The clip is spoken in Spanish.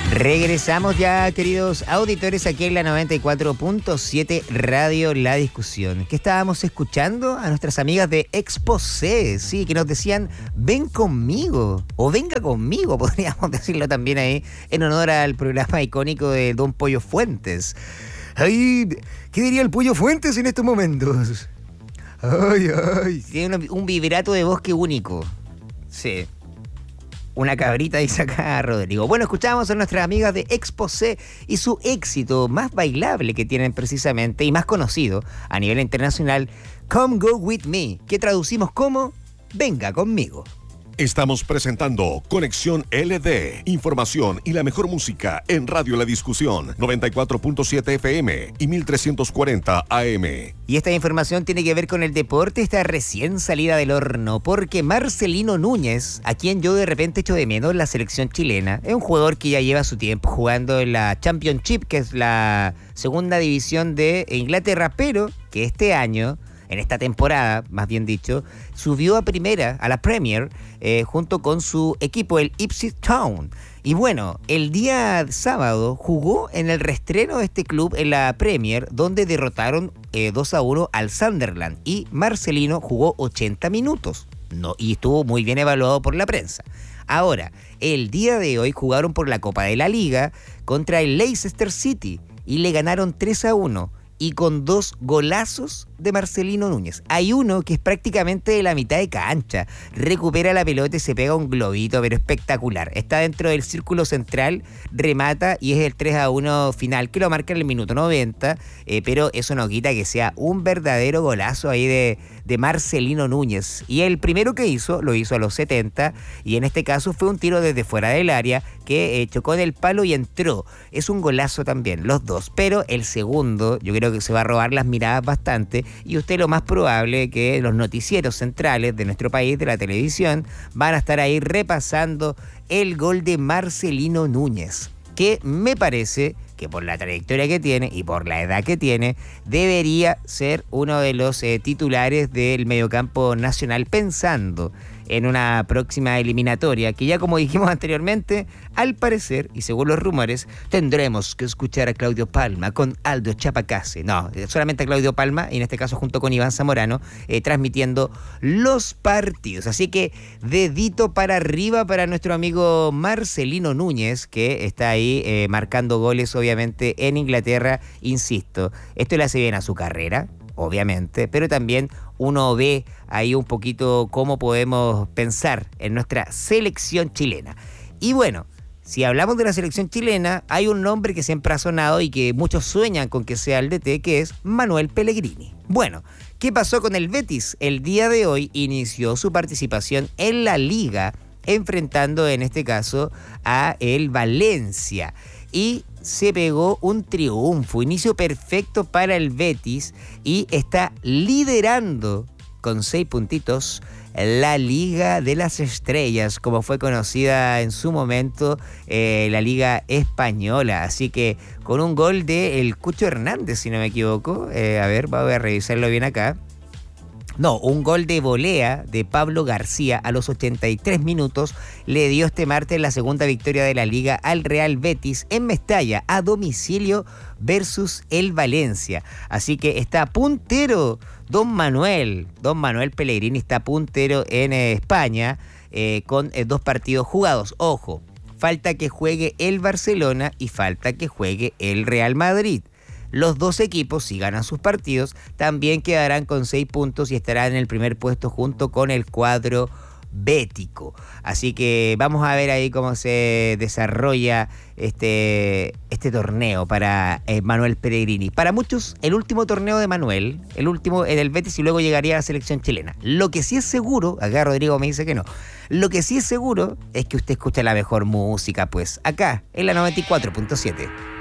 Regresamos ya, queridos auditores, aquí en la 94.7 Radio La Discusión. ¿Qué estábamos escuchando? A nuestras amigas de Exposé, sí, que nos decían, ven conmigo, o venga conmigo, podríamos decirlo también ahí, en honor al programa icónico de Don Pollo Fuentes. Ay, ¿qué diría el Pollo Fuentes en estos momentos? Ay. Tiene un vibrato de voz que único. Sí. Una cabrita, dice acá Rodrigo. Bueno, escuchamos a nuestras amigas de Exposé y su éxito más bailable que tienen precisamente y más conocido a nivel internacional, Come Go With Me, que traducimos como Venga Conmigo. Estamos presentando Conexión LD, información y la mejor música en Radio La Discusión, 94.7 FM y 1340 AM. Y esta información tiene que ver con el deporte, está recién salida del horno, porque Marcelino Núñez, a quien yo de repente echo de menos la selección chilena, es un jugador que ya lleva su tiempo jugando en la Championship, que es la segunda división de Inglaterra, pero que este año, en esta temporada, más bien dicho, subió a primera, a la Premier, junto con su equipo, el Ipswich Town. Y bueno, el día sábado jugó en el reestreno de este club en la Premier, donde derrotaron 2-1 al Sunderland. Y Marcelino jugó 80 minutos. Y estuvo muy bien evaluado por la prensa. Ahora, el día de hoy jugaron por la Copa de la Liga contra el Leicester City y le ganaron 3-1. Y con 2 golazos de Marcelino Núñez. Hay uno que es prácticamente de la mitad de cancha. Recupera la pelota y se pega un globito, pero espectacular. Está dentro del círculo central, remata y es el 3-1 final, que lo marca en el minuto 90. Pero eso no quita que sea un verdadero golazo ahí de Marcelino Núñez. Y el primero que hizo, lo hizo a los 70. Y en este caso fue un tiro desde fuera del área que chocó en el palo y entró. Es un golazo también, los dos. Pero el segundo, yo creo que se va a robar las miradas bastante, y usted lo más probable que los noticieros centrales de nuestro país, de la televisión, van a estar ahí repasando el gol de Marcelino Núñez, que me parece que por la trayectoria que tiene y por la edad que tiene, debería ser uno de los titulares del mediocampo nacional, pensando en una próxima eliminatoria que ya, como dijimos anteriormente, al parecer y según los rumores, tendremos que escuchar a Claudio Palma con Aldo Chapacase. No, solamente a Claudio Palma, y en este caso junto con Iván Zamorano, transmitiendo los partidos. Así que dedito para arriba para nuestro amigo Marcelino Núñez, que está ahí marcando goles obviamente en Inglaterra. Insisto, esto le hace bien a su carrera, obviamente, pero también uno ve ahí un poquito cómo podemos pensar en nuestra selección chilena. Y bueno, si hablamos de la selección chilena, hay un nombre que siempre ha sonado y que muchos sueñan con que sea el DT, que es Manuel Pellegrini. Bueno, ¿qué pasó con el Betis? El día de hoy inició su participación en la Liga, enfrentando en este caso a el Valencia. Y se pegó un triunfo, inicio perfecto para el Betis, y está liderando con 6 puntitos la Liga de las Estrellas, como fue conocida en su momento la Liga Española. Así que con un gol de el Cucho Hernández, si no me equivoco, a ver, voy a revisarlo bien acá. No, un gol de volea de Pablo García a los 83 minutos le dio este martes la segunda victoria de la Liga al Real Betis en Mestalla, a domicilio versus el Valencia. Así que está puntero Don Manuel Pellegrini, está puntero en España con 2 partidos jugados. Ojo, falta que juegue el Barcelona y falta que juegue el Real Madrid. Los dos equipos, si ganan sus partidos, también quedarán con 6 puntos y estarán en el primer puesto junto con el cuadro bético. Así que vamos a ver ahí cómo se desarrolla este torneo para Manuel Pellegrini. Para muchos, el último torneo de Manuel, el último en el Betis, y luego llegaría a la selección chilena. Lo que sí es seguro, acá Rodrigo me dice que no, lo que sí es seguro es que usted escucha la mejor música, pues, acá, en la 94.7.